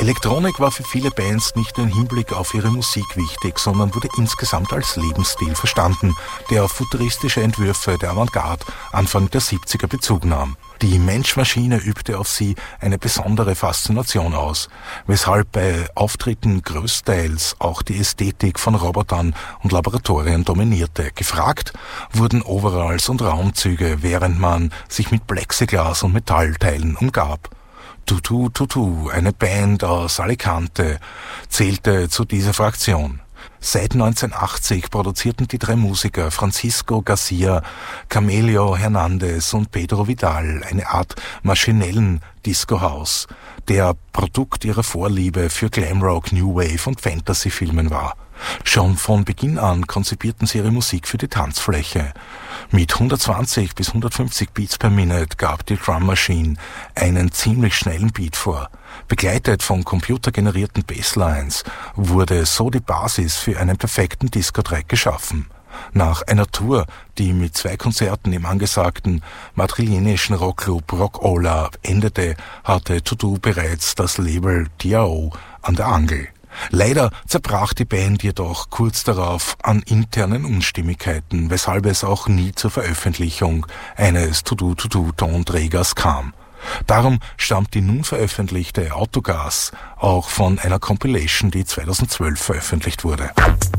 Elektronik war für viele Bands nicht nur im Hinblick auf ihre Musik wichtig, sondern wurde insgesamt als Lebensstil verstanden, der auf futuristische Entwürfe der Avantgarde Anfang der 70er Bezug nahm. Die Mensch-Maschine übte auf sie eine besondere Faszination aus, weshalb bei Auftritten größtenteils auch die Ästhetik von Robotern und Laboratorien dominierte. Gefragt wurden Overalls und Raumzüge, während man sich mit Plexiglas und Metallteilen umgab. Tutu Tutu, eine Band aus Alicante, zählte zu dieser Fraktion. Seit 1980 produzierten die drei Musiker Francisco Garcia, Camelio Hernandez und Pedro Vidal eine Art maschinellen Disco-House, der Produkt ihrer Vorliebe für Glamrock, New Wave und Fantasy-Filmen war. Schon von Beginn an konzipierten sie ihre Musik für die Tanzfläche. Mit 120 bis 150 Beats per Minute gab die Drum Machine einen ziemlich schnellen Beat vor. Begleitet von computergenerierten Basslines wurde so die Basis für einen perfekten Disco-Track geschaffen. Nach einer Tour, die mit 2 Konzerten im angesagten madrilenischen Rockclub Rock-Ola endete, hatte Tutu bereits das Label DAO an der Angel. Leider zerbrach die Band jedoch kurz darauf an internen Unstimmigkeiten, weshalb es auch nie zur Veröffentlichung eines Tutu-Tutu-Tonträgers kam. Darum stammt die nun veröffentlichte Autogas auch von einer Compilation, die 2012 veröffentlicht wurde.